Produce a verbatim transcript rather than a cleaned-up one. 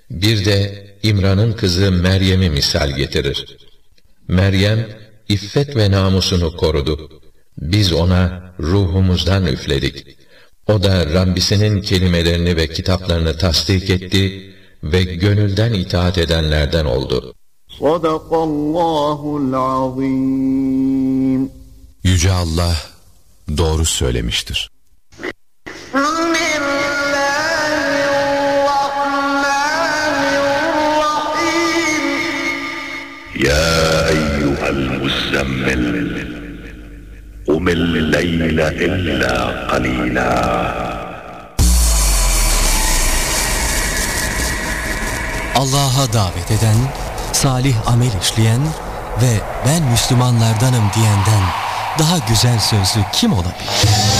Bir de İmran'ın kızı Meryem'i misal getirir. Meryem, iffet ve namusunu korudu. Biz ona ruhumuzdan üfledik. O da Rabbisinin kelimelerini ve kitaplarını tasdik etti ve gönülden itaat edenlerden oldu. Sadakallahul azim. Yüce Allah doğru söylemiştir. Ya eyyuhel muzzemmil Umil leyle illa qalila. Allah'a davet eden, salih amel işleyen ve ben Müslümanlardanım diyenden daha güzel sözlü kim olabilir?